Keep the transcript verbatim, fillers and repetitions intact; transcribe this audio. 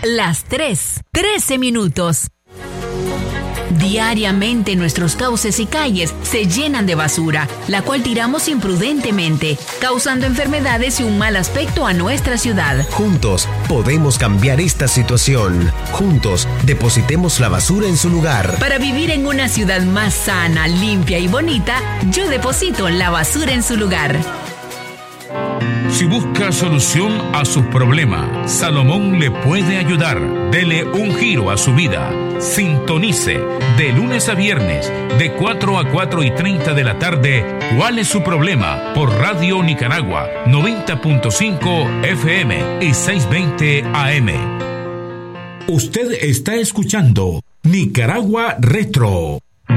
las tres, trece minutos. Diariamente nuestros cauces y calles se llenan de basura, la cual tiramos imprudentemente, causando enfermedades y un mal aspecto a nuestra ciudad. Juntos podemos cambiar esta situación. Juntos depositemos la basura en su lugar. Para vivir en una ciudad más sana, limpia y bonita, yo deposito la basura en su lugar. Si busca solución a sus problemas, Salomón le puede ayudar. Dele un giro a su vida. Sintonice de lunes a viernes de cuatro a cuatro y treinta de la tarde. ¿Cuál es su problema? Por Radio Nicaragua noventa punto cinco F M y seiscientos veinte A M. Usted está escuchando Nicaragua Retro.